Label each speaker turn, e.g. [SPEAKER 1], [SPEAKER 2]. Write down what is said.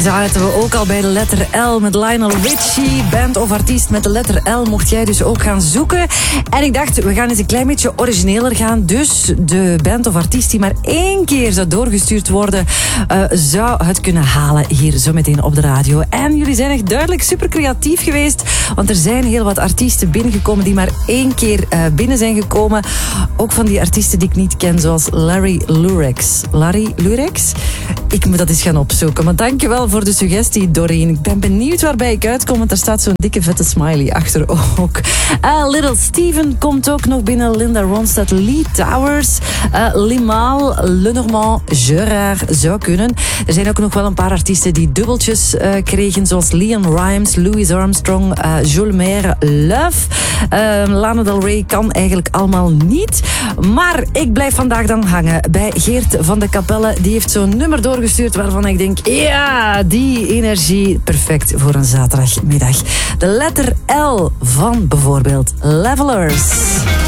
[SPEAKER 1] zaten we ook al bij de letter L met Lionel Richie. Band of artiest met de letter L mocht jij dus ook gaan zoeken. En ik dacht, we gaan eens een klein beetje origineler gaan. Dus de band of artiest die maar 1 keer zou doorgestuurd worden, zou het kunnen halen hier zo meteen op de radio. En jullie zijn echt duidelijk super creatief geweest. Want er zijn heel wat artiesten binnengekomen die maar 1 keer binnen zijn gekomen. Ook van die artiesten die ik niet ken, zoals Larry Lurex. Larry Lurex? Ik moet dat eens gaan opzoeken. Maar dankjewel voor de suggestie, Doreen. Ik ben benieuwd waarbij ik uitkom, want er staat zo'n dikke vette smiley achter ook. Little Steven komt ook nog binnen. Linda Ronstadt, Lee Towers, Limaal, Lenormand, Gerard zou kunnen. Er zijn ook nog wel een paar artiesten die dubbeltjes kregen, zoals Leon Rimes, Louis Armstrong, Jules Maire, Love. Lana Del Rey kan eigenlijk allemaal niet. Maar ik blijf vandaag dan hangen bij Geert van de Capelle. Die heeft zo'n nummer doorgestuurd waarvan ik denk, ja, die energie, perfect voor een zaterdagmiddag. De letter L van bijvoorbeeld Levelers.